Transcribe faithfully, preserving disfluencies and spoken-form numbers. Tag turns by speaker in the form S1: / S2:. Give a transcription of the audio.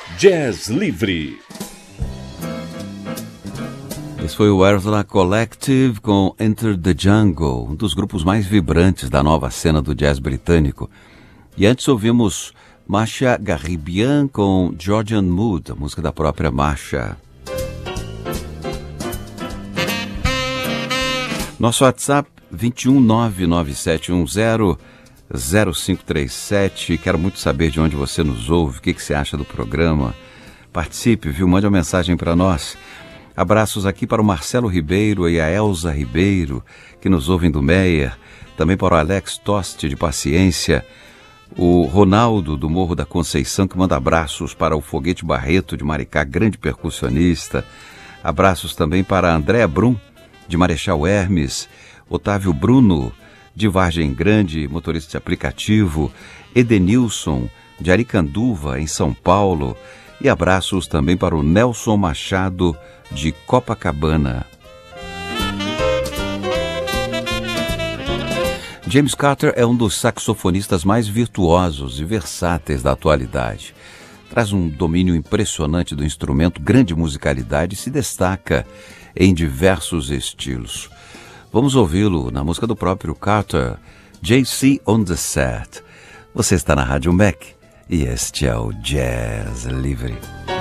S1: Jazz Livre.
S2: Esse foi o Ersla Collective com Enter the Jungle, um dos grupos mais vibrantes da nova cena do jazz britânico. E antes ouvimos Masha Garribian com Georgian Mood, a música da própria Masha. Nosso WhatsApp dois um nove nove sete um zero zero cinco três sete. Quero muito saber de onde você nos ouve, o que, que você acha do programa. Participe, viu? Mande uma mensagem para nós. Abraços aqui para o Marcelo Ribeiro e a Elza Ribeiro, que nos ouvem do Meier. Também para o Alex Toste, de Paciência. O Ronaldo, do Morro da Conceição, que manda abraços para o Foguete Barreto, de Maricá, grande percussionista. Abraços também para a Andréa Brum, de Marechal Hermes. Otávio Bruno, de Vargem Grande, motorista de aplicativo. Edenilson, de Aricanduva, em São Paulo. E abraços também para o Nelson Machado, de Copacabana. James Carter é um dos saxofonistas mais virtuosos e versáteis da atualidade. Traz um domínio impressionante do instrumento, grande musicalidade e se destaca em diversos estilos. Vamos ouvi-lo na música do próprio Carter, J C on the Set. Você está na Rádio Mac e este é o Jazz Livre.